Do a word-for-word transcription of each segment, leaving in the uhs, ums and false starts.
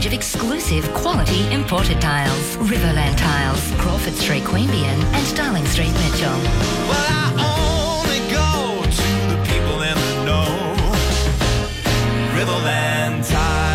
range of exclusive quality imported tiles. Riverland Tiles, Crawford Street, Queanbeyan and Darling Street, Mitchell. Well, I only go to the people in the know. Riverland Tiles.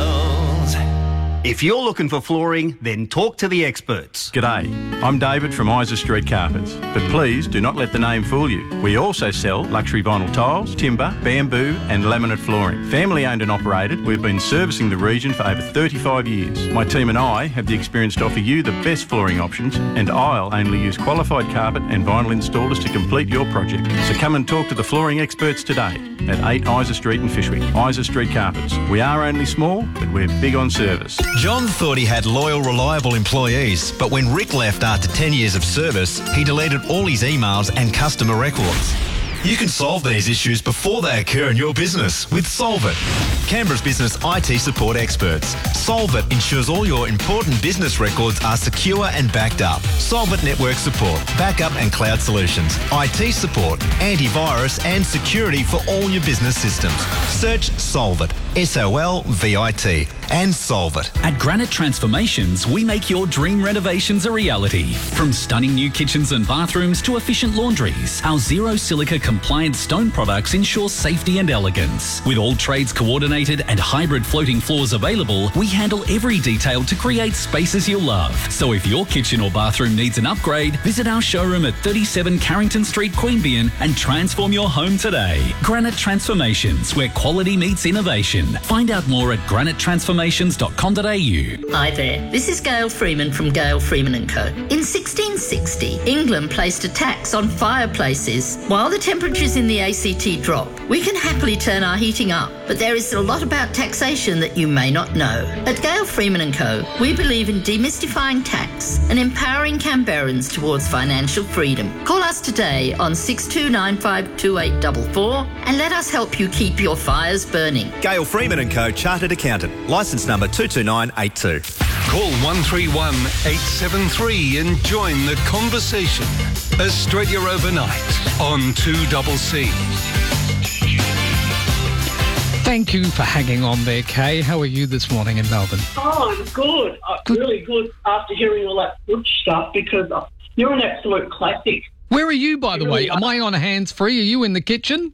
If you're looking for flooring, then talk to the experts. G'day, I'm David from Isa Street Carpets, but please do not let the name fool you. We also sell luxury vinyl tiles, timber, bamboo and laminate flooring. Family owned and operated, we've been servicing the region for over thirty-five years. My team and I have the experience to offer you the best flooring options, and I'll only use qualified carpet and vinyl installers to complete your project. So come and talk to the flooring experts today at eight Isa Street in Fishwick. Isa Street Carpets. We are only small, but we're big on service. John thought he had loyal, reliable employees, but when Rick left after ten years of service, he deleted all his emails and customer records. You can solve these issues before they occur in your business with Solvit, Canberra's business I T support experts. Solvit ensures all your important business records are secure and backed up. Solvit network support, backup and cloud solutions, I T support, antivirus and security for all your business systems. Search Solvit, S O L V I T, and solve it. At Granite Transformations, we make your dream renovations a reality. From stunning new kitchens and bathrooms to efficient laundries, our zero silica compliant stone products ensure safety and elegance. With all trades coordinated and hybrid floating floors available, we handle every detail to create spaces you'll love. So if your kitchen or bathroom needs an upgrade, visit our showroom at thirty-seven Carrington Street, Queanbeyan and transform your home today. Granite Transformations, where quality meets innovation. Find out more at granite transformations dot com dot a u. Hi there, this is Gail Freeman from Gail Freeman and Co. In sixteen sixty, England placed a tax on fireplaces. While the temperatures in the A C T drop, we can happily turn our heating up, but there is a lot about taxation that you may not know. At Gail Freeman and Co, we believe in demystifying tax and empowering Canberrans towards financial freedom. Call us today on six two nine five two eight four four and let us help you keep your fires burning. Gail Freeman and Co, Chartered Accountant, licence number two two nine eight two. Call one three one eight seven three and join the conversation. Australia Overnight on two C C. Thank you for hanging on there, Kay. How are you this morning in Melbourne? Oh, I'm good. I'm good. Really good after hearing all that good stuff because you're an absolute classic. Where are you, by the You way? really Am are. I on hands-free? Are you in the kitchen?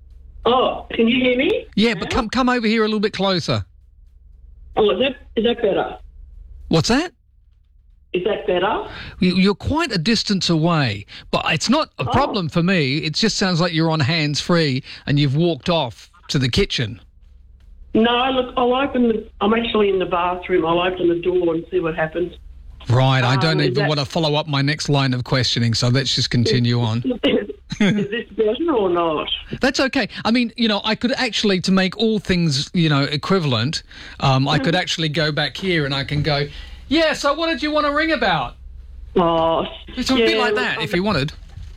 Oh, can you hear me? Yeah, but come come over here a little bit closer. Oh, is that is that better? What's that? Is that better? You- You're quite a distance away, but it's not a Oh. problem for me. It just sounds like you're on hands-free and you've walked off to the kitchen. No, look, I'll open the. I'm actually in the bathroom. I'll open the door and see what happens. Right, I don't Um, is even that- want to follow up my next line of questioning, so let's just continue on. Is this better or not? That's okay. I mean, you know, I could actually, to make all things, you know, equivalent, um, I could actually go back here and I can go, yeah, so what did you want to ring about? Oh, It's a yeah, bit like look, that, I'll- if you wanted.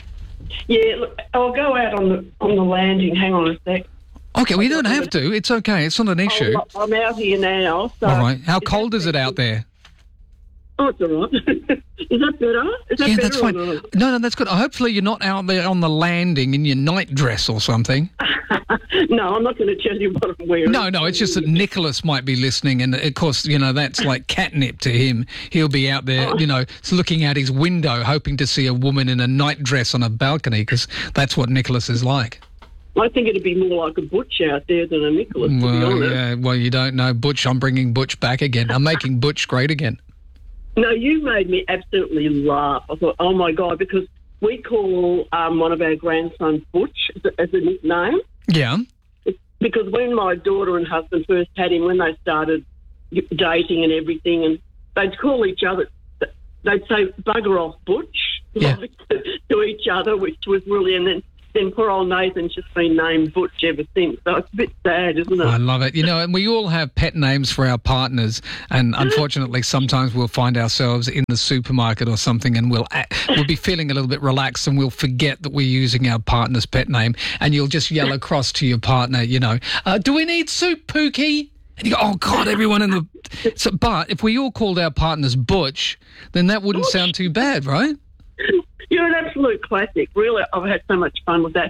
Yeah, look, I'll go out on the on the landing. Hang on a sec. Okay, well, you don't have to. It's okay. It's not an issue. I'm, I'm out here now. So All right. How cold is it out there? Oh, it's all right. Is that better? Is that Yeah, better that's or fine. not? No, no, that's good. Hopefully you're not out there on the landing in your night dress or something. No, I'm not going to tell you what I'm wearing. No, no, it's just that Nicholas might be listening, and of course, you know, that's like catnip to him. He'll be out there, you know, looking out his window, hoping to see a woman in a night dress on a balcony, because that's what Nicholas is like. I think it'd be more like a Butch out there than a Nicholas, to be Well, honest. yeah, well, you don't know Butch. I'm bringing Butch back again. I'm making Butch great again. No, you made me absolutely laugh. I thought, oh, my God, because we call um, one of our grandsons Butch as a, as a nickname. Yeah. Because when my daughter and husband first had him, when they started dating and everything, and they'd call each other, they'd say, bugger off, Butch, Yeah. like, to, to each other, which was really, and then, then poor old Nathan's just been named Butch ever since. So it's a bit sad, isn't it? I love it. You know, and we all have pet names for our partners, and unfortunately, sometimes we'll find ourselves in the supermarket or something, and we'll we'll be feeling a little bit relaxed, and we'll forget that we're using our partner's pet name, and you'll just yell across to your partner, you know, uh, "Do we need soup, Pookie?" And you go, "Oh God, everyone in the." So, but if we all called our partners Butch, then that wouldn't sound too bad, right? You're an absolute classic. Really, I've had so much fun with that.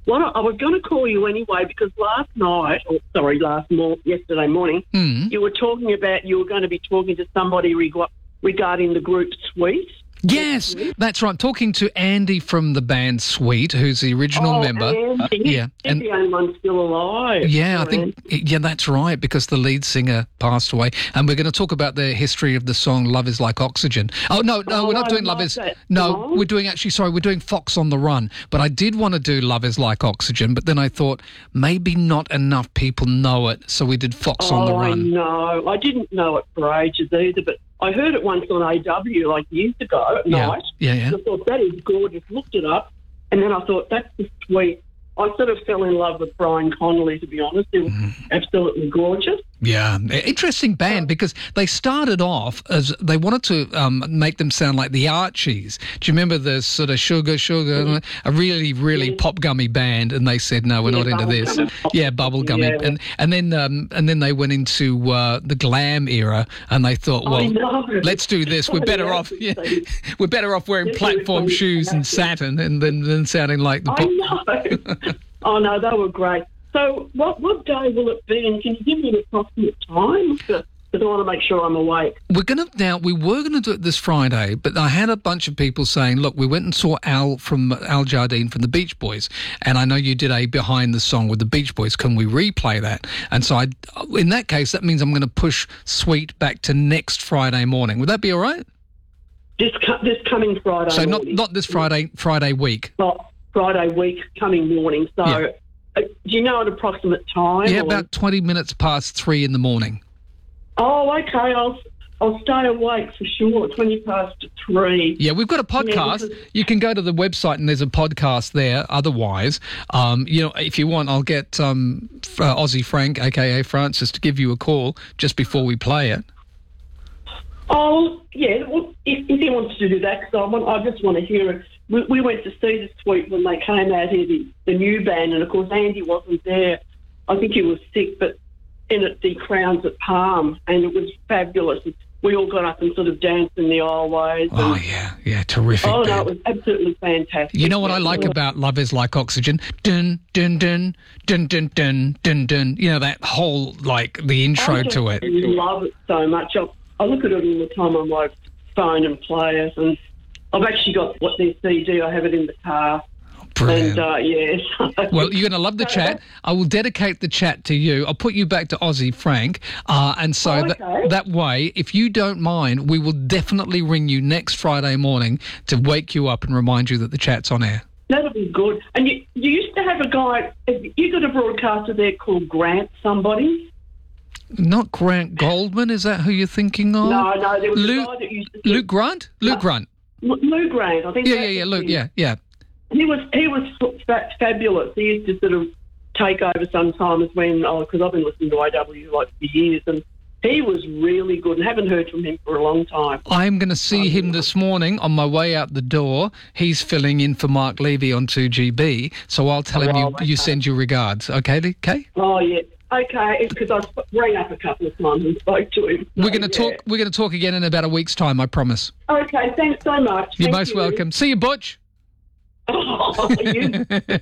what I, I was going to call you anyway because last night, or sorry, last mor- yesterday morning, Mm. you were talking about you were going to be talking to somebody reg- regarding the group Sweet. Yes, that's right. Talking to Andy from the band Sweet, who's the original oh, member. Andy, yeah, he's and the only one still alive. yeah, I So, think yeah, that's right because the lead singer passed away, and we're going to talk about the history of the song "Love Is Like Oxygen." Oh no, no, Oh, we're not I doing "Love love Is." that No, song. we're doing actually. Sorry, we're doing "Fox on the Run." But I did want to do "Love Is Like Oxygen," but then I thought maybe not enough people know it, so we did "Fox on the Oh, I Run." know. I didn't know it for ages either, but I heard it once on A W like years ago at Yeah, night. yeah, yeah. And I thought, that is gorgeous. Looked it up, and then I thought, that's the Sweet. I sort of fell in love with Brian Connolly, to be honest. It was Mm-hmm. absolutely gorgeous. Yeah, interesting band because they started off as they wanted to um, make them sound like the Archies. Do you remember the sort of Sugar Sugar, a really really pop gummy band? And they said, no, we're Yeah, not into this. bubblegum. Yeah, bubblegummy. Yeah. And and then um, and then they went into uh, the glam era, and they thought, I well, know. let's do this. We're better off. Yeah, we're better off wearing Definitely platform funny. shoes and satin, and than than sounding like the. I Pop- know. Oh, no, they were great. So what what day will it be, and can you give me an approximate time? Because I want to make sure I'm awake. We're going to now. We were going to do it this Friday, but I had a bunch of people saying, "Look, we went and saw Al from Al Jardine from the Beach Boys, and I know you did a behind the song with the Beach Boys. Can we replay that?" And so, I, in that case, that means I'm going to push Sweet back to next Friday morning. Would that be all right? This co- this coming Friday So not morning. not this Friday, Friday week. Not Friday week, coming morning. So Yeah. uh, do you know an approximate time? Yeah, or- about twenty minutes past three in the morning. Oh, okay. I'll I'll stay awake for sure. Twenty past three. Yeah, we've got a podcast. because- You can go to the website and there's a podcast there. Otherwise, um, you know, if you want, I'll get um, F- uh, Aussie Frank, aka Francis, to give you a call just before we play it. Oh, yeah. Well, if, if he wants to do that, because I want, I just want to hear it. We, we went to see the Sweet when they came out here, the, the new band, and of course Andy wasn't there. I think he was sick, but in at the Crowns at Palm, and it was fabulous. We all got up and sort of danced in the aisleways. Oh and- yeah, yeah, terrific. Oh, no, band. it was absolutely fantastic. You know what I like about Love Is Like Oxygen? Dun dun dun dun dun dun dun dun. You know that whole like the intro I to it. just love it so much. I, I look at it all the time on my phone and play it, and I've actually got what their C D. I have it in the car. Brilliant. And uh, yes. Well, you're going to love the chat. I will dedicate the chat to you. I'll put you back to Aussie Frank. Uh, and so Oh, that, okay. that way, if you don't mind, we will definitely ring you next Friday morning to wake you up and remind you that the chat's on air. That'll be good. And you, you used to have a guy, you got a broadcaster there called Grant somebody? Not Grant Goldman, is that who you're thinking of? No, no, there was Luke, a guy that used to... Luke Grant? Luke Grant. L- Lou Grant, I think. Yeah, that's yeah, yeah, his Luke, name. yeah, yeah. He was he was fa- fabulous. He used to sort of take over sometimes when, oh, because I've been listening to I W like for years, and he was really good, and haven't heard from him for a long time. I'm going to see him this morning on my way out the door. He's filling in for Mark Levy on two G B, so I'll tell him Oh, you, okay. you send your regards. Okay, okay? Oh, yeah. Okay, because I sp- rang up a couple of times and spoke to him. We're So, going to yeah. talk. We're going to talk again in about a week's time. I promise. Okay, thanks so much. You're Thank most you. welcome. See you, Butch. Oh, you-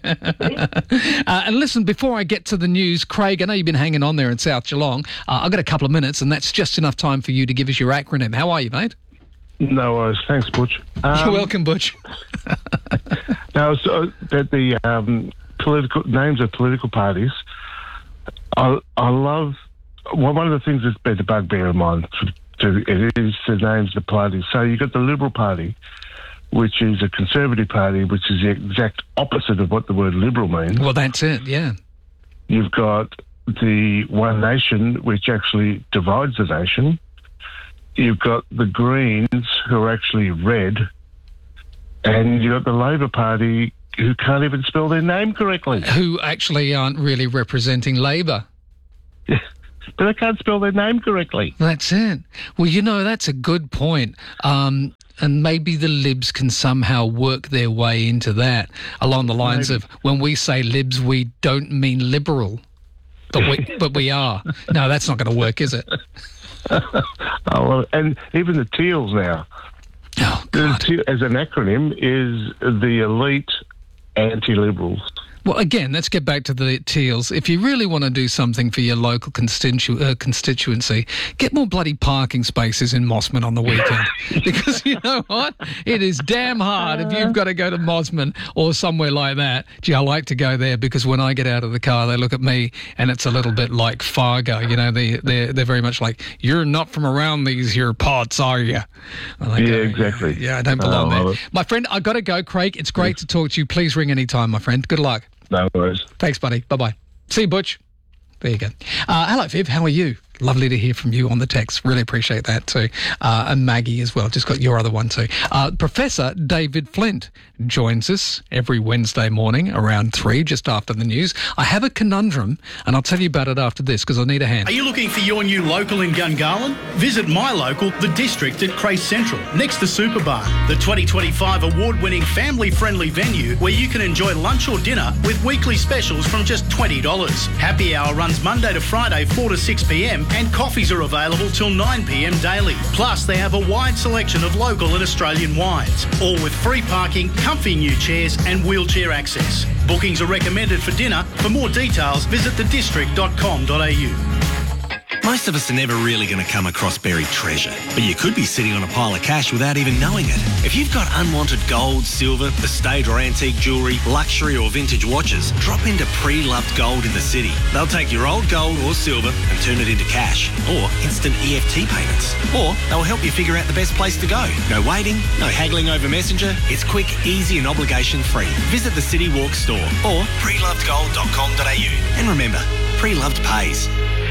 uh, and listen, before I get to the news, Craig, I know you've been hanging on there in South Geelong. Uh, I've got a couple of minutes, and that's just enough time for you to give us your acronym. How are you, mate? No worries. Thanks, Butch. Um, You're welcome, Butch. Now, so that the um, political names of political parties, I, I love. Well, one of the things that's been a bugbear of mine to, to, it is the names of the parties. So you've got the Liberal Party, which is a Conservative Party, which is the exact opposite of what the word Liberal means. Well, that's it, yeah. You've got the One Nation, which actually divides the nation. You've got the Greens, who are actually red. And you've got the Labor Party, who can't even spell their name correctly. Who actually aren't really representing Labor. But they can't spell their name correctly. That's it. Well, you know, that's a good point. Um, and maybe the Libs can somehow work their way into that along the lines Maybe. of when we say Libs, we don't mean liberal, but we, but we are. No, that's not going to work, is it? Oh, well, and even the Teals now. Oh, The God. Te- as an acronym, is the elite anti-liberals. Well, again, let's get back to the Teals. If you really want to do something for your local constitu- uh, constituency, get more bloody parking spaces in Mosman on the weekend. Because you know what? It is damn hard if you've got to go to Mosman or somewhere like that. Gee, I like to go there because when I get out of the car, they look at me and it's a little bit like Fargo. You know, they, they're, they're very much like, you're not from around these here parts, are you? Yeah, go, exactly. Yeah, I don't belong oh, there. My friend, I've got to go. Craig, it's great to talk to you. Please ring any time, my friend. Good luck. No worries. Thanks, buddy. Bye-bye. See you, Butch. There you go. Uh, hello, Viv. How are you? Lovely to hear from you on the text. Really appreciate that too. Uh, and Maggie as well. Just got your other one too. Uh, Professor David Flint joins us every Wednesday morning around three, just after the news. I have a conundrum, and I'll tell you about it after this because I need a hand. Are you looking for your new local in Gungahlin? Visit my local, The District at Crace Central, next to Super Bar, the twenty twenty-five award-winning family-friendly venue where you can enjoy lunch or dinner with weekly specials from just twenty dollars. Happy hour runs Monday to Friday, four to six p.m. and coffees are available till nine p.m. daily. Plus, they have a wide selection of local and Australian wines, all with free parking, comfy new chairs and wheelchair access. Bookings are recommended for dinner. For more details, visit the district dot com dot a u. Most of us are never really going to come across buried treasure, but you could be sitting on a pile of cash without even knowing it. If you've got unwanted gold, silver, estate or antique jewellery, luxury or vintage watches, drop into Pre-Loved Gold in the city. They'll take your old gold or silver and turn it into cash or instant E F T payments. Or they'll help you figure out the best place to go. No waiting, no haggling over Messenger. It's quick, easy and obligation-free. Visit the City Walk store or pre loved gold dot com dot a u. And remember, Pre-Loved pays.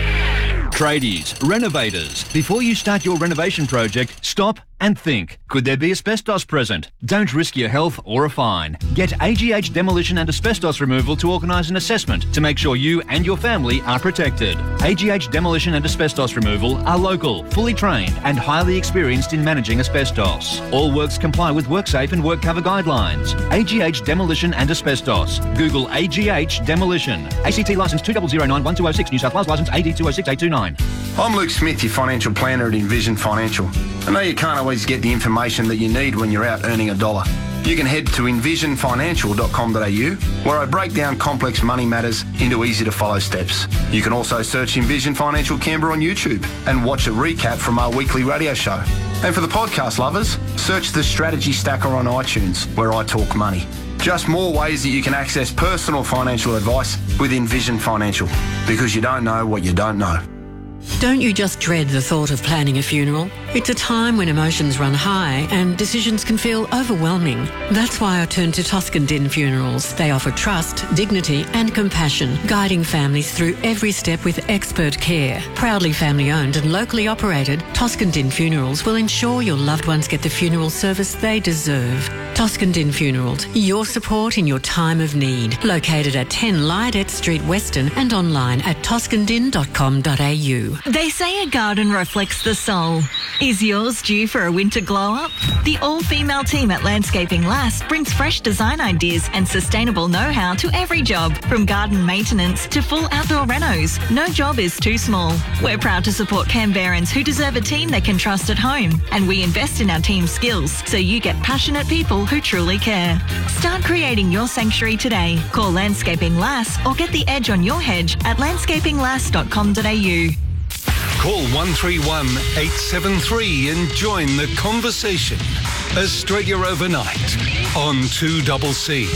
Tradies, renovators. Before you start your renovation project, stop and think. Could there be asbestos present? Don't risk your health or a fine. Get A G H Demolition and Asbestos Removal to organise an assessment to make sure you and your family are protected. A G H Demolition and Asbestos Removal are local, fully trained and highly experienced in managing asbestos. All works comply with WorkSafe and WorkCover guidelines. A G H Demolition and Asbestos. Google A G H Demolition. A C T licence two zero zero nine one two zero six, New South Wales licence A D two zero six eight two nine. I'm Luke Smith, your financial planner at Envision Financial. I know you can't always get the information that you need when you're out earning a dollar. You can head to envision financial dot com dot a u, where I break down complex money matters into easy-to-follow steps. You can also search Envision Financial Canberra on YouTube and watch a recap from our weekly radio show. And for the podcast lovers, search the Strategy Stacker on iTunes, where I talk money. Just more ways that you can access personal financial advice with Envision Financial, because you don't know what you don't know. Don't you just dread the thought of planning a funeral? It's a time when emotions run high and decisions can feel overwhelming. That's why I turn to Toscan Din Funerals. They offer trust, dignity and compassion, guiding families through every step with expert care. Proudly family owned and locally operated, Toscan Din Funerals will ensure your loved ones get the funeral service they deserve. Toscan Din Funerals, your support in your time of need. Located at ten Lydette Street, Weston, and online at toscan din dot com dot a u. They say a garden reflects the soul. Is yours due for a winter glow-up? The all-female team at Landscaping Lass brings fresh design ideas and sustainable know-how to every job, from garden maintenance to full outdoor renos. No job is too small. We're proud to support Canberrans who deserve a team they can trust at home, and we invest in our team's skills so you get passionate people who truly care. Start creating your sanctuary today. Call Landscaping Lass or get the edge on your hedge at landscaping lass dot com dot a u. Call one three one eight seven three and join the conversation. Australia Overnight on two C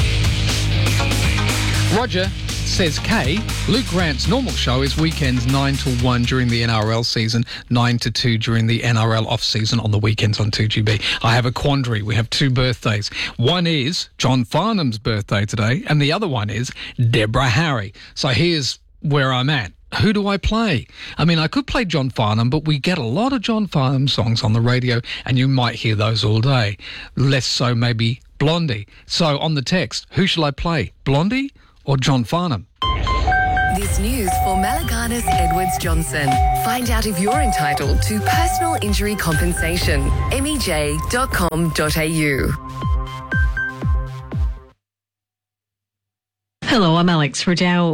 C. Roger says, Kay, Luke Grant's normal show is weekends nine till one during the N R L season, nine to two during the N R L off-season on the weekends on two G B. I have a quandary. We have two birthdays. One is John Farnham's birthday today, and the other one is Deborah Harry. So here's where I'm at. Who do I play? I mean, I could play John Farnham, but we get a lot of John Farnham songs on the radio, and you might hear those all day. Less so maybe Blondie. So on the text, who shall I play? Blondie or John Farnham? This news for Malaganas Edwards Johnson. Find out if you're entitled to personal injury compensation. m e j dot com dot a u. Hello, I'm Alex Riddell.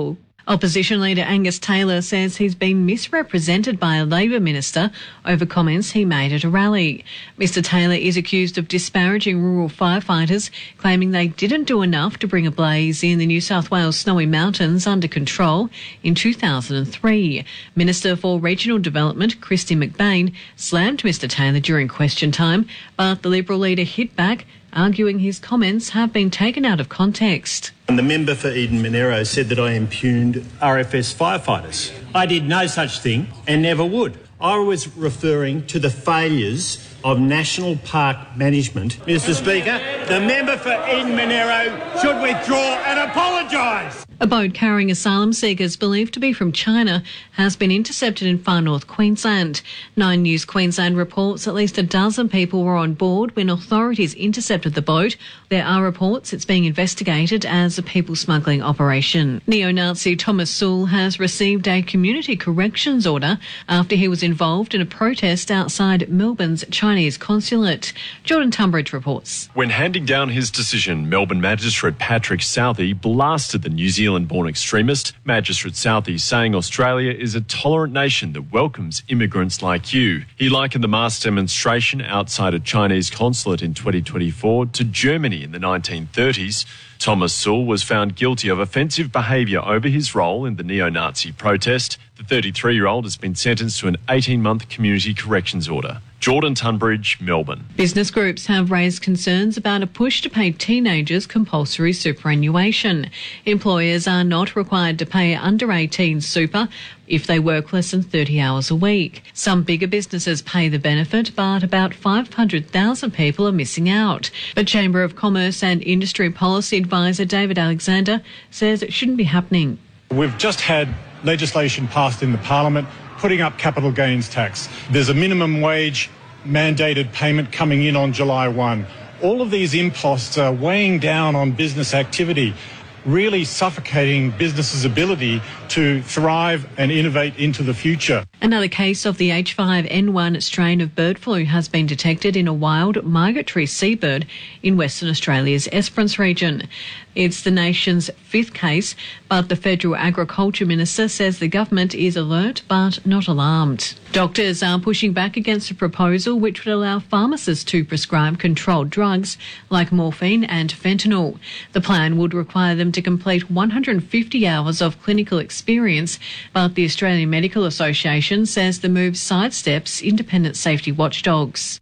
Opposition leader Angus Taylor says he's been misrepresented by a Labor minister over comments he made at a rally. Mister Taylor is accused of disparaging rural firefighters, claiming they didn't do enough to bring a blaze in the New South Wales Snowy Mountains under control in two thousand three. Minister for Regional Development, Christy McBain, slammed Mister Taylor during question time, but the Liberal leader hit back, arguing his comments have been taken out of context. And the member for Eden Monero said that I impugned R F S firefighters. I did no such thing and never would. I was referring to the failures of National Park Management. Mister Speaker, the member for Eden Monero should withdraw and apologise. A boat carrying asylum seekers believed to be from China has been intercepted in far north Queensland. Nine News Queensland reports at least a dozen people were on board when authorities intercepted the boat. There are reports it's being investigated as a people smuggling operation. Neo-Nazi Thomas Sewell has received a community corrections order after he was involved in a protest outside Melbourne's Chinese consulate. Jordan Tunbridge reports. When handing down his decision, Melbourne Magistrate Patrick Southey blasted the New Zealand-born extremist. Magistrate Southey saying Australia is a tolerant nation that welcomes immigrants like you. He likened the mass demonstration outside a Chinese consulate in twenty twenty-four to Germany in the nineteen thirties. Thomas Sewell was found guilty of offensive behaviour over his role in the neo-Nazi protest. The thirty-three-year-old has been sentenced to an eighteen-month community corrections order. Jordan Tunbridge, Melbourne. Business groups have raised concerns about a push to pay teenagers compulsory superannuation. Employers are not required to pay under eighteen super if they work less than thirty hours a week. Some bigger businesses pay the benefit, but about five hundred thousand people are missing out. But Chamber of Commerce and Industry Policy Advisor David Alexander says it shouldn't be happening. We've just had legislation passed in the Parliament putting up capital gains tax. There's a minimum wage mandated payment coming in on July first. All of these imposts are weighing down on business activity, really suffocating businesses' ability to thrive and innovate into the future. Another case of the H five N one strain of bird flu has been detected in a wild migratory seabird in Western Australia's Esperance region. It's the nation's fifth case, but the Federal Agriculture Minister says the government is alert but not alarmed. Doctors are pushing back against a proposal which would allow pharmacists to prescribe controlled drugs like morphine and fentanyl. The plan would require them to complete one hundred fifty hours of clinical experience, but the Australian Medical Association says the move sidesteps independent safety watchdogs.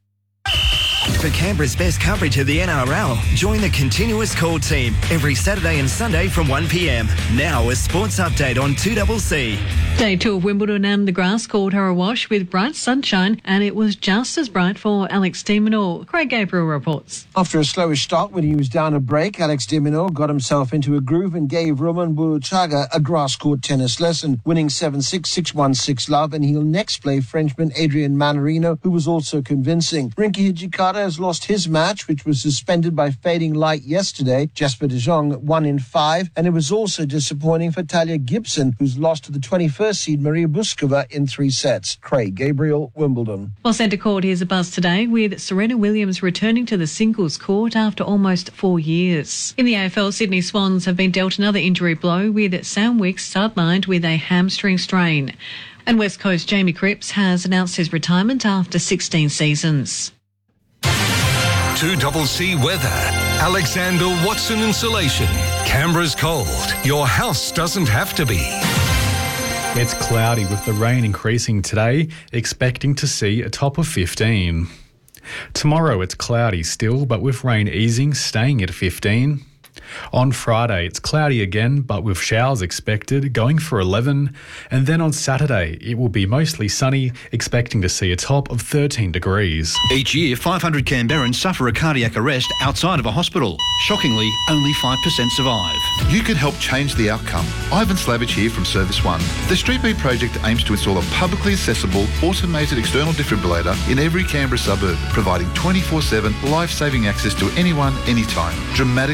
For Canberra's best coverage of the N R L, join the Continuous Call team every Saturday and Sunday from one p m. Now a sports update on two C C. Day two of Wimbledon and the grass court are awash with bright sunshine, and it was just as bright for Alex de Minaur. Craig Gabriel reports. After a slowish start when he was down a break, Alex de Minaur got himself into a groove and gave Roman Buruchaga a grass court tennis lesson, winning seven six, six one, six love, and he'll next play Frenchman Adrian Manarino, who was also convincing. Rinky Hijikata has lost his match, which was suspended by fading light yesterday. Jasper de Jong won in five, and it was also disappointing for Talia Gibson, who's lost to the twenty-first seed Maria Buskova in three sets. Craig Gabriel, Wimbledon. Well, centre court, here's a buzz today with Serena Williams returning to the singles court after almost four years. In the A F L, Sydney Swans have been dealt another injury blow with Sam Wicks sidelined with a hamstring strain. And West Coast Jamie Cripps has announced his retirement after sixteen seasons. two C C weather. Alexander Watson Insulation. Canberra's cold. Your house doesn't have to be. It's cloudy with the rain increasing today, expecting to see a top of fifteen. Tomorrow it's cloudy still, but with rain easing, staying at fifteen. On Friday, it's cloudy again, but with showers expected, going for eleven. And then on Saturday, it will be mostly sunny, expecting to see a top of thirteen degrees. Each year, five hundred Canberrans suffer a cardiac arrest outside of a hospital. Shockingly, only five percent survive. You can help change the outcome. Ivan Slavich here from Service One. The Street Beat project aims to install a publicly accessible, automated external defibrillator in every Canberra suburb, providing twenty-four seven life-saving access to anyone, anytime, dramatically increasing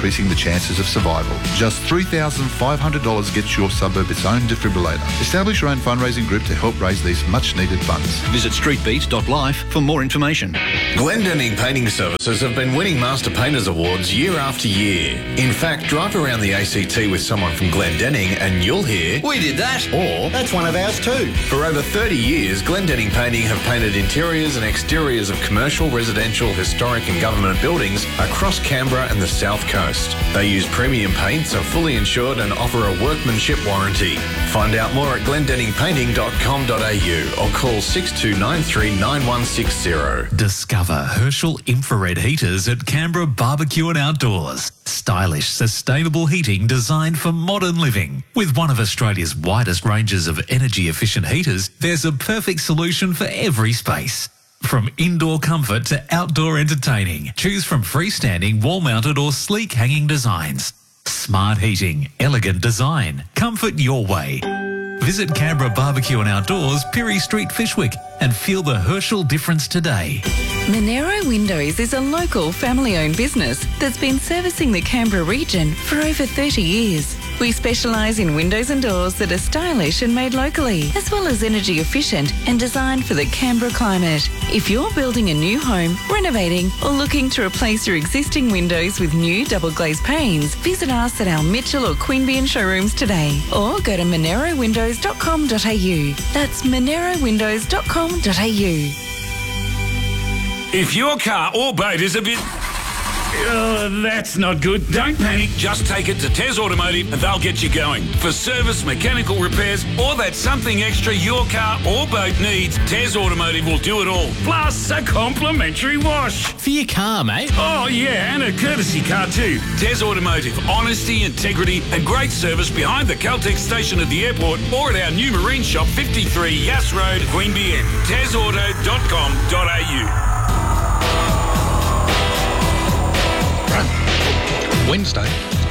increasing the chances of survival. Just three thousand five hundred dollars gets your suburb its own defibrillator. Establish your own fundraising group to help raise these much-needed funds. Visit streetbeat dot life for more information. Glendinning Painting Services have been winning Master Painters Awards year after year. In fact, drive around the A C T with someone from Glendinning and you'll hear, "We did that," or "That's one of ours too." For over thirty years, Glendinning Painting have painted interiors and exteriors of commercial, residential, historic and government buildings across Canberra and the South Coast. They use premium paints, are fully insured and offer a workmanship warranty. Find out more at glendinning painting dot com dot a u or call six two nine three nine one six zero. Discover Herschel infrared heaters at Canberra Barbecue and Outdoors. Stylish, sustainable heating designed for modern living. With one of Australia's widest ranges of energy-efficient heaters, there's a perfect solution for every space. From indoor comfort to outdoor entertaining, choose from freestanding, wall-mounted or sleek hanging designs. Smart heating, elegant design, comfort your way. Visit Canberra Barbecue and Outdoors, Pirie Street, Fishwick, and feel the Herschel difference today. Monero Windows is a local family-owned business that's been servicing the Canberra region for over thirty years. We specialise in windows and doors that are stylish and made locally, as well as energy efficient and designed for the Canberra climate. If you're building a new home, renovating, or looking to replace your existing windows with new double glazed panes, visit us at our Mitchell or Queanbeyan showrooms today, or go to monero windows dot com dot a u. That's monero windows dot com dot a u. If your car or boat is a bit... Oh, that's not good. Don't panic. Just take it to Tez Automotive and they'll get you going. For service, mechanical repairs, or that something extra your car or boat needs, Tez Automotive will do it all. Plus a complimentary wash. For your car, mate. Oh, yeah, and a courtesy car too. Tez Automotive. Honesty, integrity, and great service behind the Caltex station at the airport or at our new marine shop, fifty-three Yass Road, Queanbeyan. tez auto dot com dot a u. Wednesday,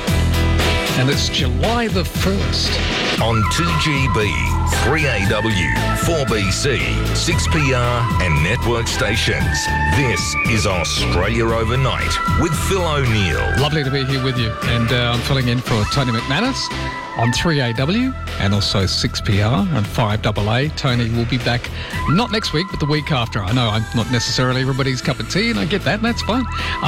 and it's July the first. On two G B, three A W, four B C, six P R and network stations. This is Australia Overnight with Phil O'Neill. Lovely to be here with you, and uh, I'm filling in for Tony McManus on three A W and also six P R and five A A. Tony will be back not next week, but the week after. I know I'm not necessarily everybody's cup of tea, and I get that, and that's fine.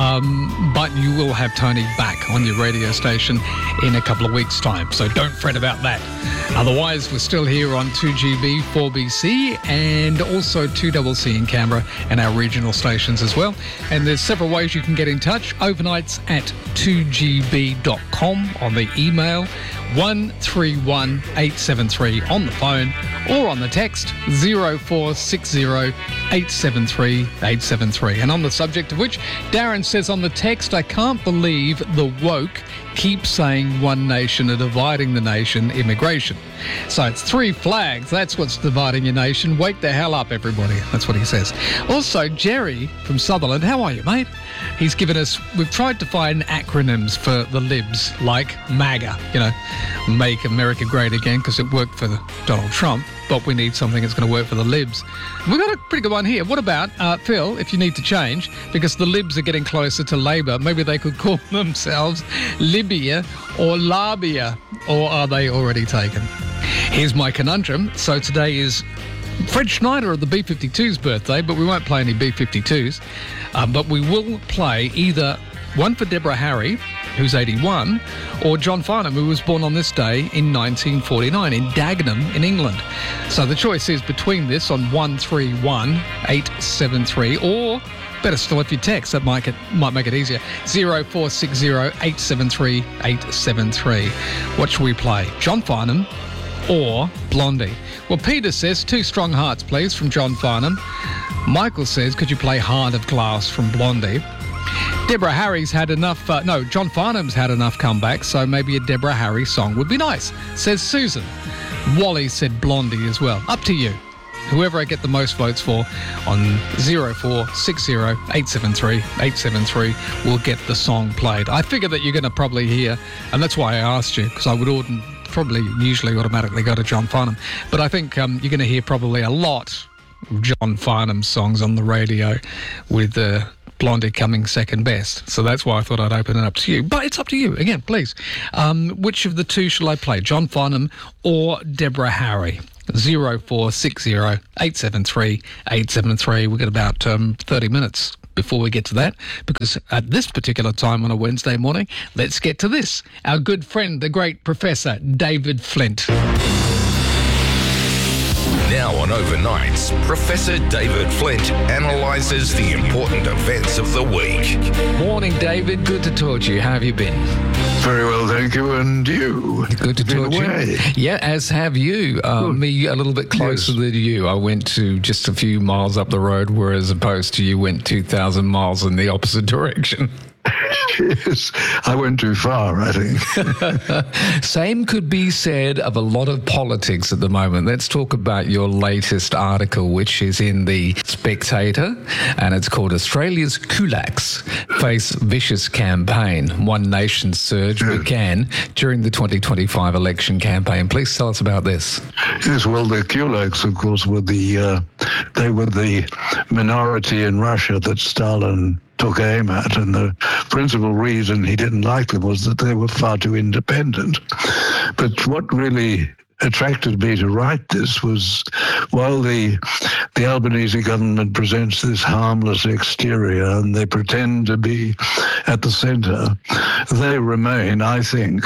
Um, but you will have Tony back on your radio station in a couple of weeks' time, so don't fret about that. Otherwise, we're still here on two G B, four B C, and also two C C in Canberra and our regional stations as well. And there's several ways you can get in touch. Overnights at two G B dot com on the email, one three one eight seven three on the phone, or on the text zero four six zero eight seven three eight seven three. And on the subject of which, Darren says on the text, I can't believe the woke keep saying one nation are dividing the nation, immigration. So it's three flags. That's what's dividing your nation. Wake the hell up, everybody. That's what he says. Also, Jerry from Sutherland, how are you, mate? He's given us, we've tried to find acronyms for the libs, like MAGA, you know, Make America Great Again, because it worked for Donald Trump, but we need something that's going to work for the libs. We've got a pretty good one here. What about, uh, Phil, if you need to change, because the libs are getting closer to Labor, maybe they could call themselves Libya or Labia, or are they already taken? Here's my conundrum. So today is Fred Schneider of the B fifty-two's birthday, but we won't play any B fifty-twos. Um, but we will play either one for Deborah Harry, who's eighty-one, or John Farnham, who was born on this day in nineteen forty-nine in Dagenham in England. So the choice is between this on one three one eight seven three, or better still if you text, that might, get, might make it easier, zero four six zero eight seven three eight seven three. What should we play? John Farnham or Blondie? Well, Peter says, Two Strong Hearts, please, from John Farnham. Michael says, could you play Heart of Glass from Blondie? Deborah Harry's had enough, uh, no, John Farnham's had enough comebacks, so maybe a Deborah Harry song would be nice, says Susan. Wally said Blondie as well. Up to you. Whoever I get the most votes for on zero four six zero eight seven three eight seven three will get the song played. I figure that you're going to probably hear, and that's why I asked you, because I would order, probably usually automatically go to John Farnham, but I think um, you're going to hear probably a lot of John Farnham songs on the radio with uh, Blondie coming second best. So that's why I thought I'd open it up to you. But it's up to you. Again, please. Um, which of the two shall I play? John Farnham or Deborah Harry? zero four six zero eight seven three eight seven three. We've got about um, thirty minutes before we get to that, because at this particular time on a Wednesday morning, let's get to this. Our good friend, the great Professor David Flint. Now on Overnights, Professor David Flint analyses the important events of the week. Morning, David. Good to talk to you. How have you been? Very well, thank you. And you? Good to talk to you. Yeah, as have you. Uh, me a little bit closer yes. than you. I went to just a few miles up the road, whereas opposed to you went two thousand miles in the opposite direction. Yes, I went too far, I think. Same could be said of a lot of politics at the moment. Let's talk about your latest article, which is in the Spectator, and it's called Australia's Kulaks Face Vicious Campaign. One Nation Surge yes. began during the twenty twenty-five election campaign. Please tell us about this. Yes, well, the Kulaks, of course, were the, uh, they were the minority in Russia that Stalin took aim at, and the principal reason he didn't like them was that they were far too independent. But what really attracted me to write this was, while the the Albanese government presents this harmless exterior and they pretend to be at the centre, they remain, I think,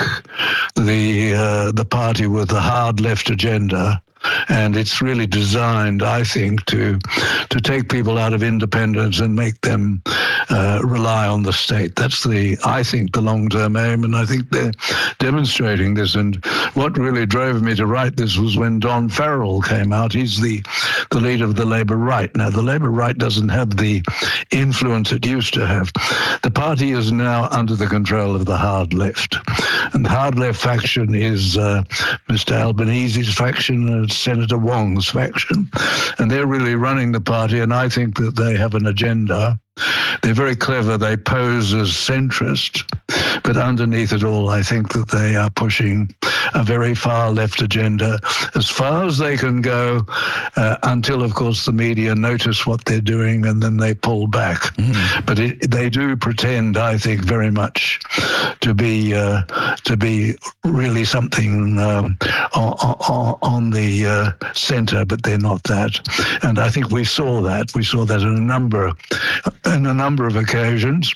the uh, the party with the hard left agenda. And it's really designed, I think, to to take people out of independence and make them uh, rely on the state. That's the, I think, the long-term aim, and I think they're demonstrating this. And what really drove me to write this was when Don Farrell came out. He's the, the leader of the Labour Right. Now, the Labour Right doesn't have the influence it used to have. The party is now under the control of the hard left. And the hard left faction is uh, Mister Albanese's faction and Senator Wong's faction. And they're really running the party, and I think that they have an agenda. They're very clever. They pose as centrist, but underneath it all, I think that they are pushing a very far left agenda as far as they can go, uh, until, of course, the media notice what they're doing and then they pull back. Mm. But it, they do pretend, I think, very much to be uh, to be really something um, on, on, on the uh, centre, but they're not that. And I think we saw that. We saw that in a number in a number of occasions.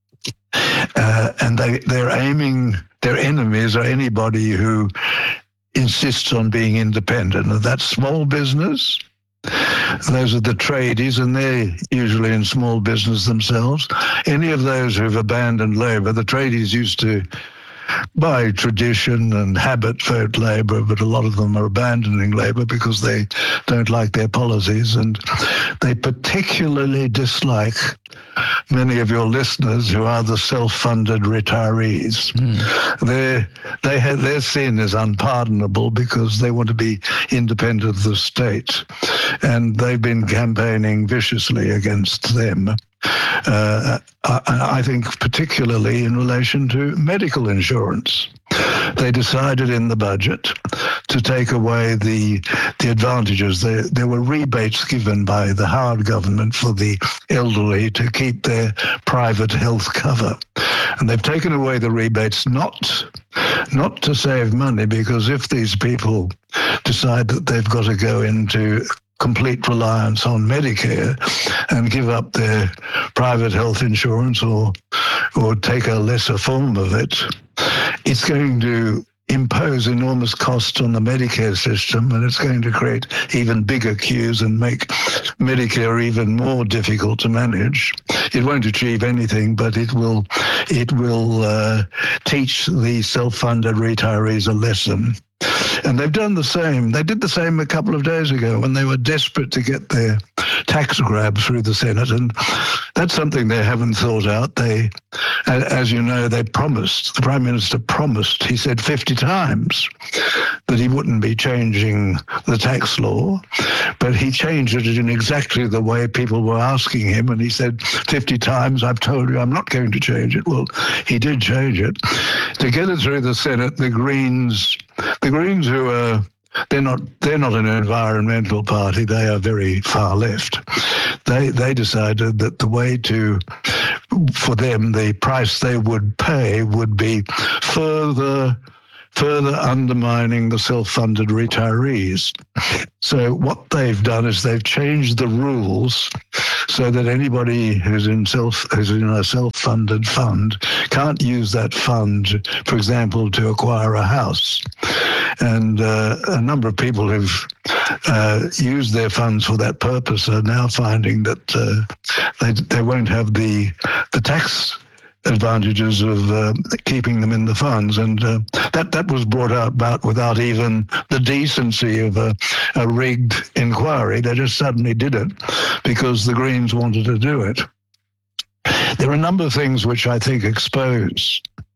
Uh, and they, they're aiming, their enemies are anybody who insists on being independent. And that's small business. Those are the tradies, and they're usually in small business themselves. Any of those who've abandoned labour, the tradies used to, by tradition and habit, vote Labour, but a lot of them are abandoning Labour because they don't like their policies, and they particularly dislike many of your listeners who are the self-funded retirees. Mm. They're, they have, their sin is unpardonable because they want to be independent of the state, and they've been campaigning viciously against them. Uh, I, I think particularly in relation to medical insurance. They decided in the budget to take away the the advantages. There, there were rebates given by the Howard government for the elderly to keep their private health cover. And they've taken away the rebates not, not to save money, because if these people decide that they've got to go into complete reliance on Medicare and give up their private health insurance or or take a lesser form of it, it's going to impose enormous costs on the Medicare system, and it's going to create even bigger queues and make Medicare even more difficult to manage. It won't achieve anything, but it will it will uh, teach the self-funded retirees a lesson. And they've done the same. They did the same a couple of days ago when they were desperate to get their tax grab through the Senate. And that's something they haven't thought out. They, as you know, they promised, the Prime Minister promised, he said fifty times that he wouldn't be changing the tax law, but he changed it in exactly the way people were asking him. And he said fifty times, I've told you I'm not going to change it. Well, he did change it. To get it through the Senate, the Greens... The Greens, who are, they're not, they're not an environmental party, they are very far left. they they decided that the way to, for them, the price they would pay would be further further undermining the self-funded retirees. So what they've done is they've changed the rules so that anybody who's in self who's in a self-funded fund can't use that fund, for example, to acquire a house. And uh, a number of people who've uh, used their funds for that purpose are now finding that uh, they they won't have the the tax advantages of uh, keeping them in the funds, and uh, that that was brought out about without even the decency of a, a rigged inquiry. They just suddenly did it because the Greens wanted to do it. There are a number of things which I think expose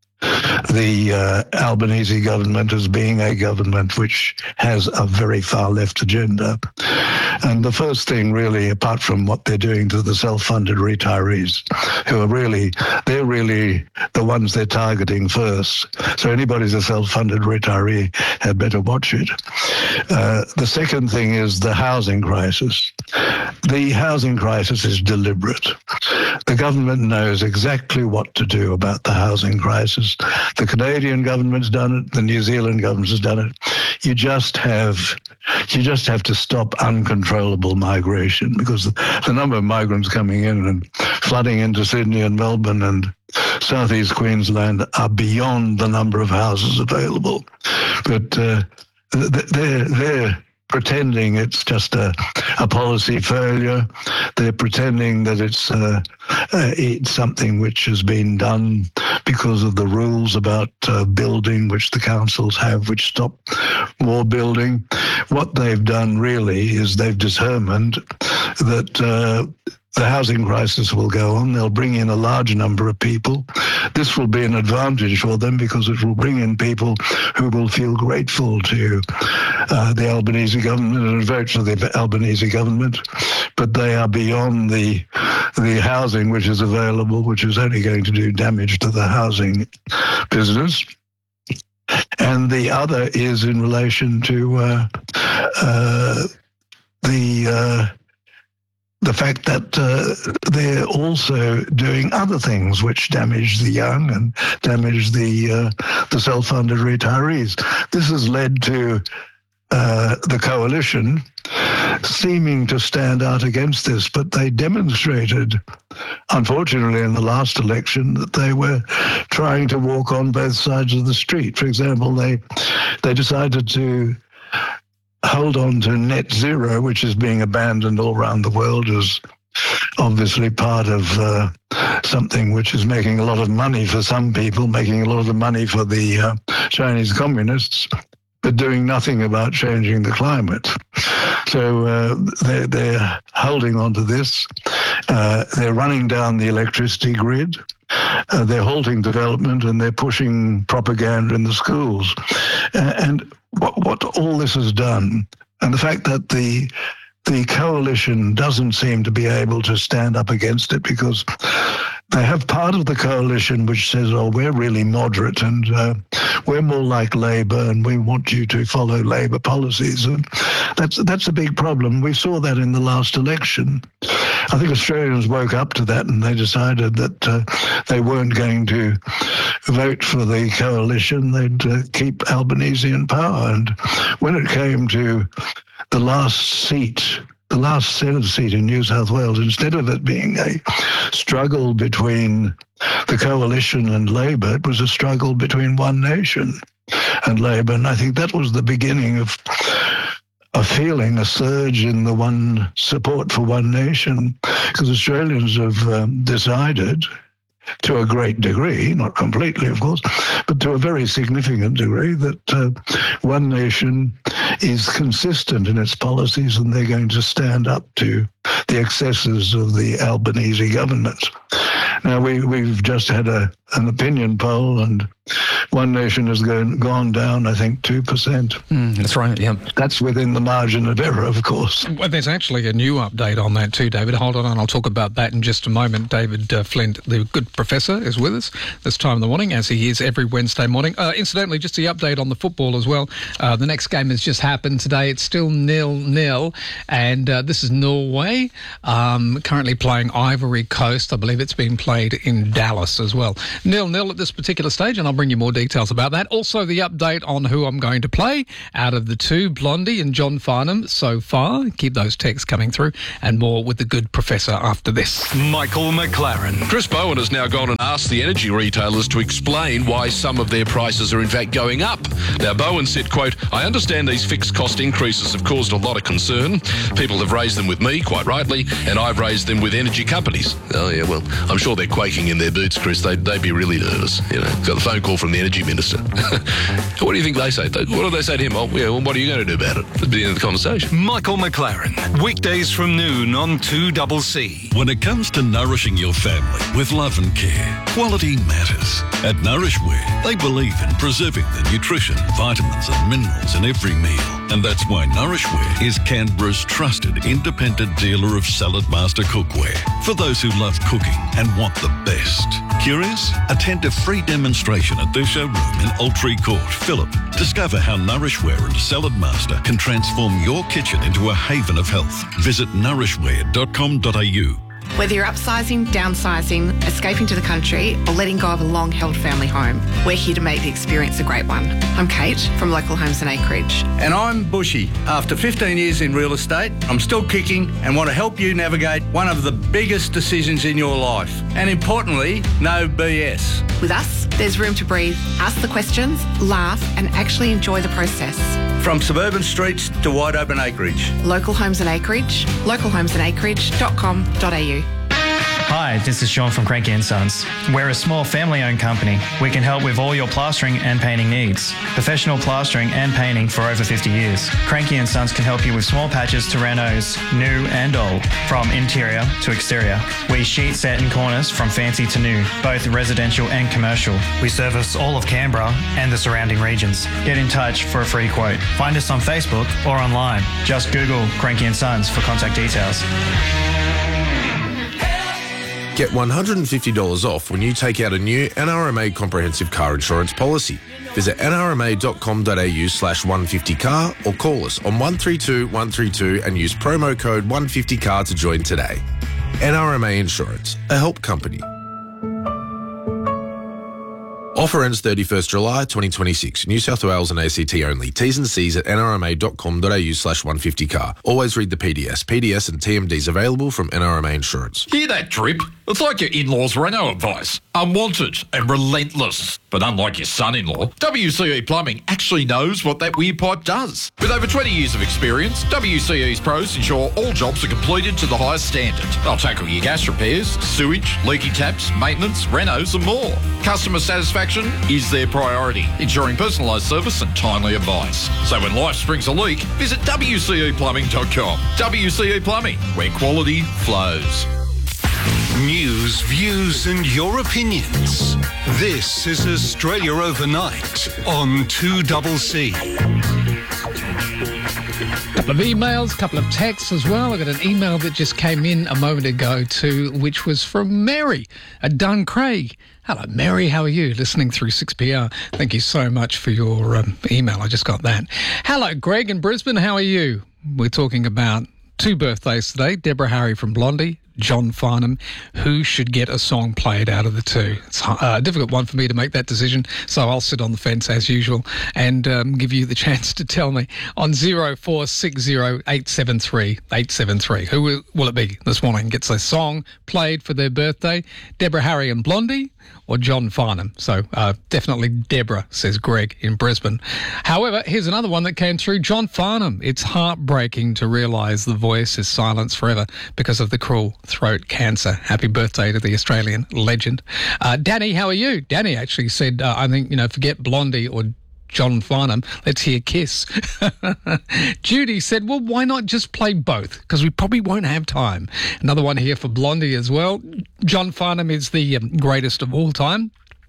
the uh, Albanese government as being a government which has a very far left agenda. And the first thing, really, apart from what they're doing to the self-funded retirees, who are really, they're really the ones they're targeting first. So anybody who's a self-funded retiree had better watch it. Uh, the second thing is the housing crisis. The housing crisis is deliberate. The government knows exactly what to do about the housing crisis. The Canadian government's done it. The New Zealand government has done it. You just have, you just have to stop uncontrollable migration, because the, the number of migrants coming in and flooding into Sydney and Melbourne and southeast Queensland are beyond the number of houses available. But uh, they're they're pretending it's just a, a policy failure. They're pretending that it's uh, uh, it's something which has been done because of the rules about uh, building, which the councils have, which stop more building. What they've done really is they've determined that uh, the housing crisis will go on. They'll bring in a large number of people. This will be an advantage for them because it will bring in people who will feel grateful to uh, the Albanese government and vote for the Albanese government. But they are beyond the the housing which is available, which is only going to do damage to the housing business. And the other is in relation to uh, uh, the... Uh, the fact that uh, they're also doing other things which damage the young and damage the uh, the self-funded retirees. This has led to uh, the coalition seeming to stand out against this, but they demonstrated, unfortunately, in the last election that they were trying to walk on both sides of the street. For example, they they decided to hold on to net zero, which is being abandoned all around the world as obviously part of uh, something which is making a lot of money for some people, making a lot of money for the uh, Chinese communists, but doing nothing about changing the climate. So uh, they're, they're holding on to this. Uh, they're running down the electricity grid. Uh, they're halting development, and they're pushing propaganda in the schools. Uh, and what, what all this has done, and the fact that the the coalition doesn't seem to be able to stand up against it, because they have part of the coalition which says, oh, we're really moderate and uh, we're more like Labor and we want you to follow Labor policies. And that's, that's a big problem. We saw that in the last election. I think Australians woke up to that and they decided that uh, they weren't going to vote for the coalition. They'd uh, keep Albanese in power. And when it came to the last seat, the last Senate seat in New South Wales, instead of it being a struggle between the coalition and Labor, it was a struggle between One Nation and Labor. And I think that was the beginning of a feeling, a surge in the one support for One Nation, because Australians have um, decided, to a great degree, not completely, of course, but to a very significant degree, that uh, One Nation is consistent in its policies and they're going to stand up to the excesses of the Albanese government. Now, we, we've just had a, an opinion poll, and One Nation has gone, gone down, I think, two percent. Mm, that's right, yeah. That's within the margin of error, of course. Well, there's actually a new update on that too, David. Hold on, and I'll talk about that in just a moment. David uh, Flint, the good professor, is with us this time in the morning, as he is every Wednesday morning. Uh, incidentally, just the update on the football as well. Uh, the next game has just happened today. It's still nil-nil, and uh, this is Norway, um, currently playing Ivory Coast. I believe it's being played in Dallas as well. Nil-nil at this particular stage, and I'll bring you more details about that. Also, the update on who I'm going to play out of the two, Blondie and John Farnham so far. Keep those texts coming through, and more with the good professor after this. Michael McLaren. Chris Bowen has now gone and asked the energy retailers to explain why some of their prices are in fact going up. Now, Bowen said, quote, I understand these fixed cost increases have caused a lot of concern. People have raised them with me, quite rightly, and I've raised them with energy companies. Oh, yeah, well, I'm sure they're quaking in their boots, Chris. They'd, they'd be really nervous. You know, got a phone call from the energy minister. What do you think they say? What do they say to him? Oh, yeah, well, what are you going to do about it? At the end of the conversation. Michael McLaren. Weekdays from noon on two C C. When it comes to nourishing your family with love and care, quality matters. At Nourishware, they believe in preserving the nutrition, vitamins and minerals in every meal. And that's why Nourishware is Canberra's trusted independent dealer of Salad Master cookware for those who love cooking and want the best. Curious? Attend a free demonstration at their showroom in Altree Court, Phillip. Discover how Nourishware and Salad Master can transform your kitchen into a haven of health. Visit nourishware dot com dot a u. Whether you're upsizing, downsizing, escaping to the country, or letting go of a long-held family home, we're here to make the experience a great one. I'm Kate from Local Homes and Acreage. And I'm Bushy. After fifteen years in real estate, I'm still kicking and want to help you navigate one of the biggest decisions in your life. And importantly, no B S. With us, there's room to breathe, ask the questions, laugh, and actually enjoy the process. From suburban streets to wide open acreage. Local Homes and Acreage, local homes and acreage dot com dot a u. Hi, this is Sean from Cranky and Sons. We're a small family-owned company. We can help with all your plastering and painting needs. Professional plastering and painting for over fifty years. Cranky and Sons can help you with small patches to renos, new and old, from interior to exterior. We sheet set in corners from fancy to new, both residential and commercial. We service all of Canberra and the surrounding regions. Get in touch for a free quote. Find us on Facebook or online. Just Google Cranky and Sons for contact details. Get one hundred fifty dollars off when you take out a new N R M A comprehensive car insurance policy. Visit n r m a dot com dot a u slash one fifty car or call us on one three two one three two and use promo code one fifty car to join today. N R M A Insurance, a help company. Offer ends thirty-first July twenty twenty-six. New South Wales and A C T only. T's and C's at n r m a dot com dot a u slash one fifty car. Always read the P D S. P D S and T M Ds available from N R M A Insurance. Hear that drip? It's like your in-laws' Renault advice. Unwanted and relentless. But unlike your son-in-law, W C E Plumbing actually knows what that weird pipe does. With over twenty years of experience, W C E's pros ensure all jobs are completed to the highest standard. They'll tackle your gas repairs, sewage, leaky taps, maintenance, renos and more. Customer satisfaction is their priority, ensuring personalised service and timely advice. So when life springs a leak, visit w c e plumbing dot com. W C E Plumbing, where quality flows. News, views and your opinions. This is Australia Overnight on two C C. Couple of emails, couple of texts as well. I got an email that just came in a moment ago too, which was from Mary at Duncraig. Hello, Mary. How are you? Listening through six P R. Thank you so much for your um, email. I just got that. Hello, Greg in Brisbane. How are you? We're talking about two birthdays today. Deborah Harry from Blondie, John Farnham. Who should get a song played out of the two? It's a difficult one for me to make that decision, so I'll sit on the fence as usual and um, give you the chance to tell me on zero four six zero eight seven three eight seven three. Who will, will it be this morning gets a song played for their birthday? Deborah Harry and Blondie or John Farnham? So uh, definitely Deborah, says Greg in Brisbane. However, here's another one that came through. John Farnham. It's heartbreaking to realise the voice is silenced forever because of the cruel throat cancer. Happy birthday to the Australian legend. Uh, Danny, how are you? Danny actually said, uh, I think, you know, forget Blondie or John Farnham, let's hear Kiss. Judy said, well, why not just play both? Because we probably won't have time. Another one here for Blondie as well. John Farnham is the um, greatest of all time.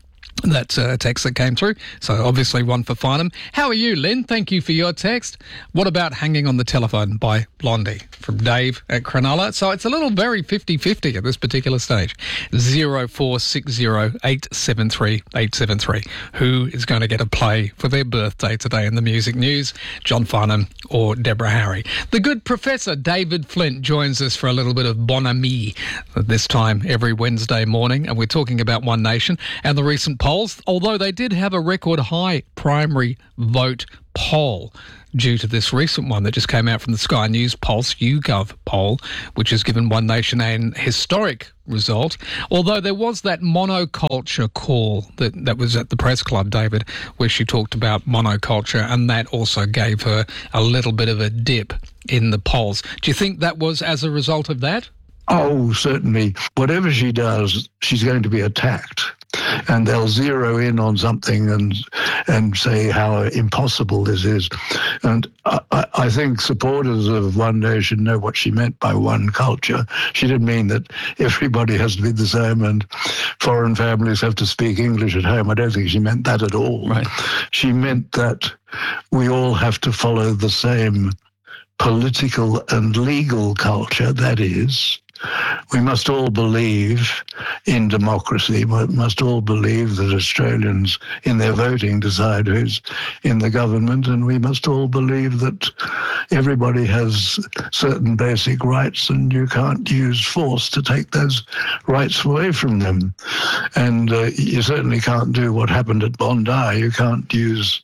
That's a text that came through. So obviously one for Farnham. How are you, Lynn? Thank you for your text. What about Hanging on the Telephone by Blondie? From Dave at Cronulla. So it's a little very fifty-fifty at this particular stage. zero four six zero eight seven three eight seven three. Who is going to get a play for their birthday today in the music news? John Farnham or Deborah Harry? The good Professor David Flint joins us for a little bit of Bon Ami this time every Wednesday morning. And we're talking about One Nation and the recent polls, although they did have a record high primary vote poll due to this recent one that just came out from the Sky News Pulse YouGov poll, which has given One Nation an historic result. Although there was that monoculture call that, that was at the press club, David, where she talked about monoculture, and that also gave her a little bit of a dip in the polls. Do you think that was as a result of that? Oh, certainly. Whatever she does, she's going to be attacked. And they'll zero in on something and and say how impossible this is. And I, I think supporters of One Nation know what she meant by one culture. She didn't mean that everybody has to be the same and foreign families have to speak English at home. I don't think she meant that at all. Right. She meant that we all have to follow the same political and legal culture. That is, we must all believe in democracy. We must all believe that Australians in their voting decide who's in the government, and we must all believe that everybody has certain basic rights and you can't use force to take those rights away from them. And uh, you certainly can't do what happened at Bondi. You can't use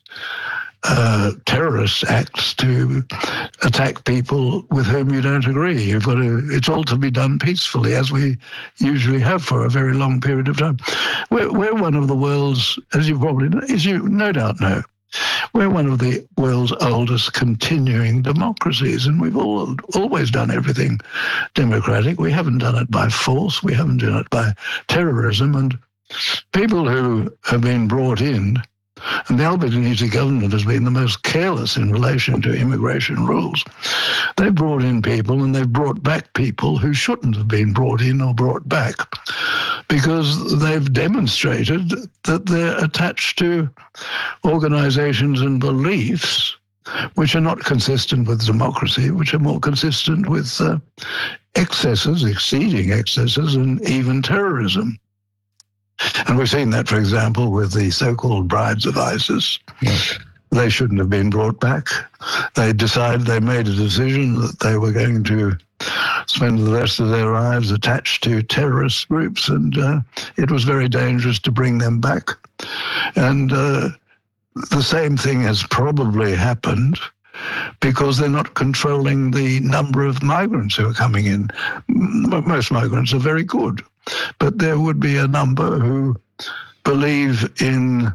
Uh, terrorist acts to attack people with whom you don't agree. You've got to, it's all to be done peacefully, as we usually have for a very long period of time. We're, we're one of the world's, as you probably know, as you no doubt know, we're one of the world's oldest continuing democracies, and we've all, always done everything democratic. We haven't done it by force. We haven't done it by terrorism. And people who have been brought in, and the Albanese government has been the most careless in relation to immigration rules. They've brought in people and they've brought back people who shouldn't have been brought in or brought back, because they've demonstrated that they're attached to organisations and beliefs which are not consistent with democracy, which are more consistent with uh, excesses, exceeding excesses, and even terrorism. And we've seen that, for example, with the so-called brides of ISIS. Yes. They shouldn't have been brought back. They decided, they made a decision that they were going to spend the rest of their lives attached to terrorist groups, and uh, it was very dangerous to bring them back. And uh, the same thing has probably happened because they're not controlling the number of migrants who are coming in. Most migrants are very good, but there would be a number who believe in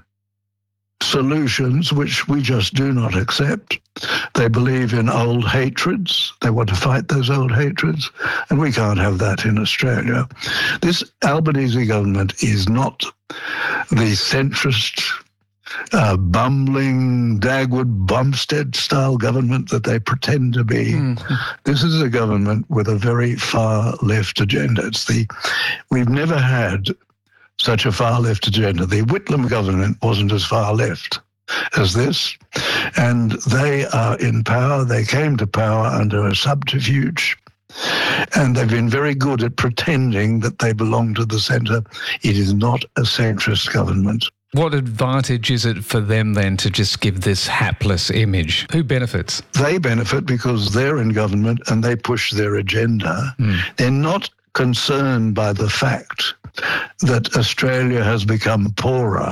solutions which we just do not accept. They believe in old hatreds. They want to fight those old hatreds, and we can't have that in Australia. This Albanese government is not the centrist, uh, bumbling Dagwood Bumstead style government that they pretend to be. Mm. This is a government with a very far left agenda. It's the we've never had such a far left agenda. The Whitlam government wasn't as far left as this, and they are in power. They came to power under a subterfuge, and they've been very good at pretending that they belong to the centre. It is not a centrist government. What advantage is it for them then to just give this hapless image? Who benefits? They benefit because they're in government and they push their agenda. Mm. They're not concerned by the fact that Australia has become poorer,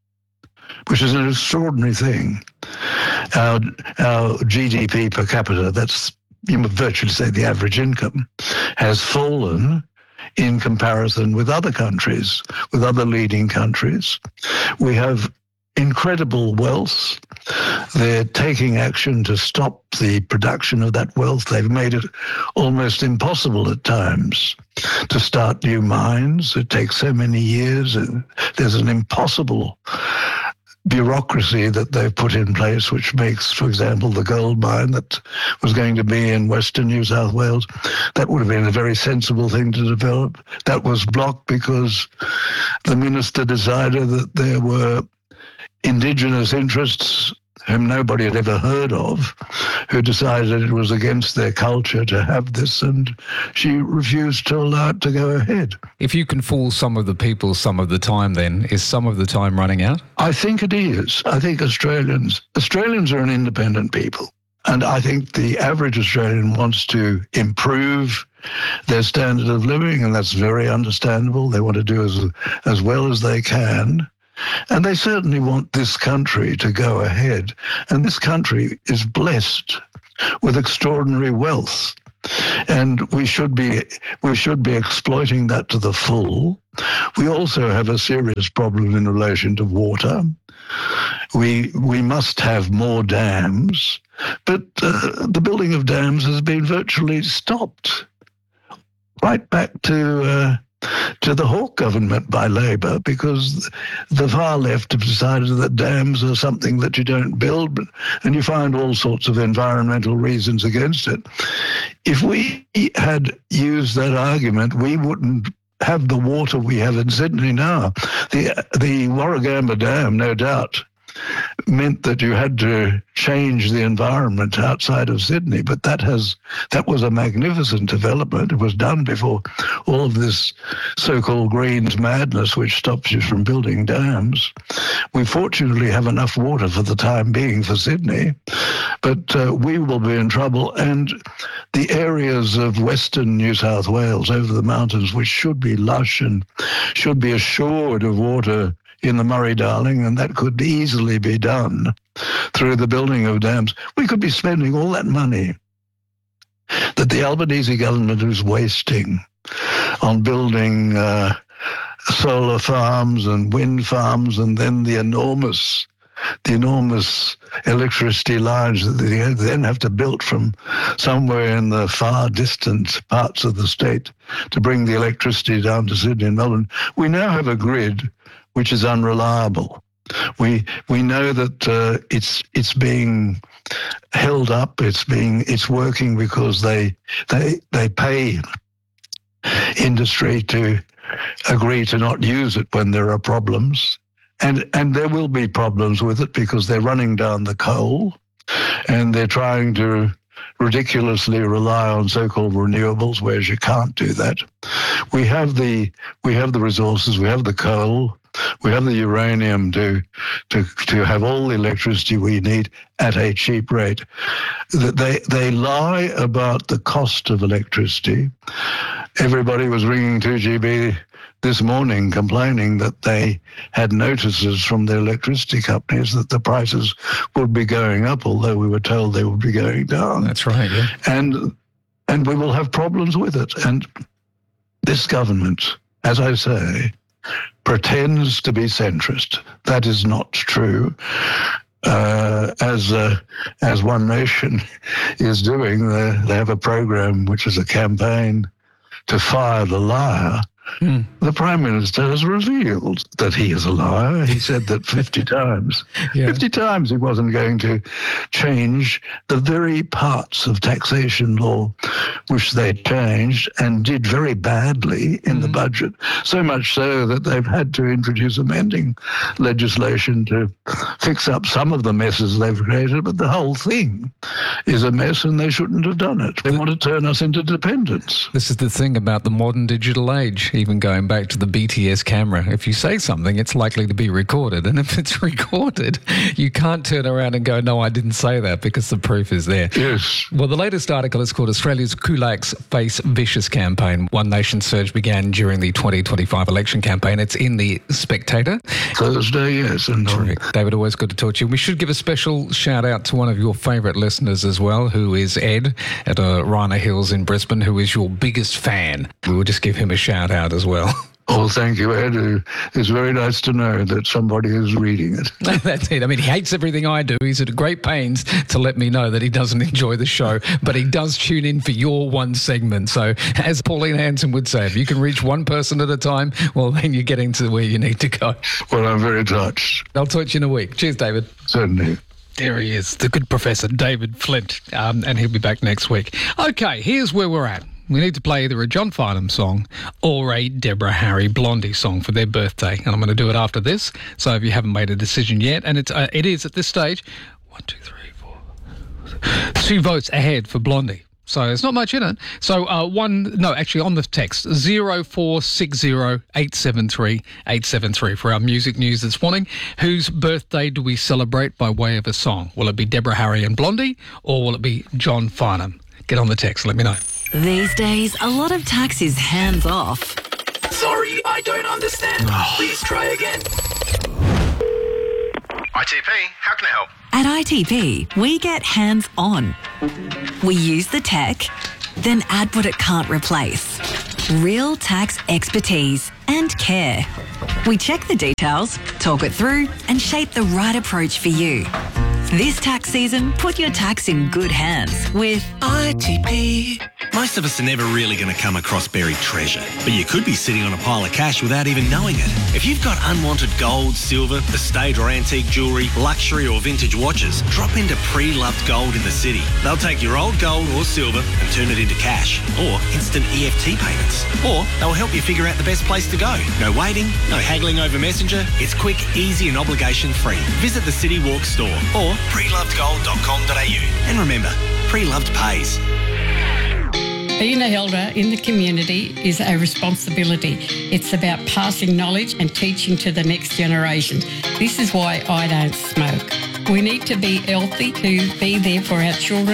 which is an extraordinary thing. Our, our G D P per capita, that's, you would virtually say the average income, has fallen in comparison with other countries, with other leading countries. We have incredible wealth. They're taking action to stop the production of that wealth. They've made it almost impossible at times to start new mines. It takes so many years. And there's an impossible bureaucracy that they've put in place, which makes, for example, the gold mine that was going to be in Western New South Wales, that would have been a very sensible thing to develop. That was blocked because the minister decided that there were Indigenous interests whom nobody had ever heard of, who decided it was against their culture to have this, and she refused to allow it to go ahead. If you can fool some of the people some of the time, then is some of the time running out? I think it is. I think Australians, Australians are an independent people, and I think the average Australian wants to improve their standard of living, and that's very understandable. They want to do as, as well as they can. And they certainly want this country to go ahead. And this country is blessed with extraordinary wealth. And we should be we should be exploiting that to the full. We also have a serious problem in relation to water. We we must have more dams, but uh, the building of dams has been virtually stopped. Right back to uh, to the Hawke government by Labor, because the far left have decided that dams are something that you don't build, and you find all sorts of environmental reasons against it. If we had used that argument, we wouldn't have the water we have in Sydney now. The, the Warragamba Dam, no doubt, meant that you had to change the environment outside of Sydney, but that has that was a magnificent development. It was done before all of this so-called Greens madness, which stops you from building dams. We fortunately have enough water for the time being for Sydney, but uh, we will be in trouble. And the areas of Western New South Wales over the mountains, which should be lush and should be assured of water in the Murray-Darling, and that could easily be done through the building of dams. We could be spending all that money that the Albanese government is wasting on building uh, solar farms and wind farms, and then the enormous, the enormous electricity lines that they then have to build from somewhere in the far distant parts of the state to bring the electricity down to Sydney and Melbourne. We now have a grid which is unreliable. We we know that uh, it's it's being held up. It's being it's working because they they they pay industry to agree to not use it when there are problems, and and there will be problems with it because they're running down the coal, and they're trying to ridiculously rely on so-called renewables, whereas you can't do that. We have the we have the resources. We have the coal. We have the uranium to, to to have all the electricity we need at a cheap rate. They they lie about the cost of electricity. Everybody was ringing two G B this morning complaining that they had notices from the electricity companies that the prices would be going up, although we were told they would be going down. That's right, yeah. And and we will have problems with it. And this government, as I say, pretends to be centrist. That is not true. Uh, as uh, as One Nation is doing, they, they have a program which is a campaign to fire the liar. Hmm. The Prime Minister has revealed that he is a liar. He said that fifty times. Yeah. fifty times he wasn't going to change the very parts of taxation law which they changed and did very badly in mm. the budget, so much so that they've had to introduce amending legislation to fix up some of the messes they've created, but the whole thing is a mess and they shouldn't have done it. They want to turn us into dependents. This is the thing about the modern digital age, even going back to the B T S camera. If you say something, it's likely to be recorded, and if it's recorded, you can't turn around and go, no, I didn't say that, because the proof is there. Yes. Well, the latest article is called Australia's Kulaks Face Vicious campaign. One Nation surge began during the twenty twenty-five election campaign. It's in the Spectator. Thursday, yes. And Terrific. David, always good to talk to you. We should give a special shout out to one of your favourite listeners as well, who is Ed at uh, Rana Hills in Brisbane, who is your biggest fan. We will just give him a shout out as well. Oh, thank you, Ed. It's very nice to know that somebody is reading it. That's it. I mean, he hates everything I do. He's at great pains to let me know that he doesn't enjoy the show, but he does tune in for your one segment. So, as Pauline Hanson would say, if you can reach one person at a time, well, then you're getting to where you need to go. Well, I'm very touched. I'll talk to you in a week. Cheers, David. Certainly. There he is, the good Professor David Flint, um, and he'll be back next week. Okay, here's where we're at. We need to play either a John Farnham song or a Deborah Harry Blondie song for their birthday, and I'm going to do it after this. So if you haven't made a decision yet, and it's uh, it is at this stage, one, two, three, four, two votes ahead for Blondie. So there's not much in it. So uh, one, no, actually on the text, zero four six zero eight seven three eight seven three for our music news this morning. Whose birthday do we celebrate by way of a song? Will it be Deborah Harry and Blondie, or will it be John Farnham? Get on the text, let me know. These days, a lot of tax is hands off. Sorry, I don't understand. Please try again. I T P, how can I help? At I T P, we get hands on. We use the tech, then add what it can't replace. Real tax expertise and care. We check the details, talk it through, and shape the right approach for you. This tax season, put your tax in good hands with I T P. Most of us are never really going to come across buried treasure, but you could be sitting on a pile of cash without even knowing it. If you've got unwanted gold, silver, estate or antique jewellery, luxury or vintage watches, drop into Pre-Loved Gold in the city. They'll take your old gold or silver and turn it into cash or instant E F T payments. Or they'll help you figure out the best place to go. No waiting, no haggling over Messenger. It's quick, easy and obligation-free. Visit the City Walk store or pre loved gold dot com dot a u. And remember, Pre-Loved pays. Being an elder in the community is a responsibility. It's about passing knowledge and teaching to the next generation. This is why I don't smoke. We need to be healthy to be there for our children